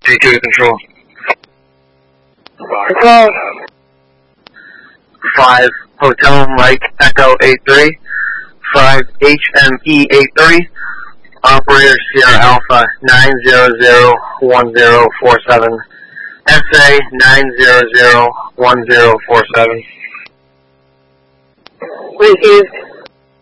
3-2 to control. Control. 5 Hotel Mike Echo 83. 5 HME 83. Operator Sierra Alpha 9001047. SA 9001047. Received.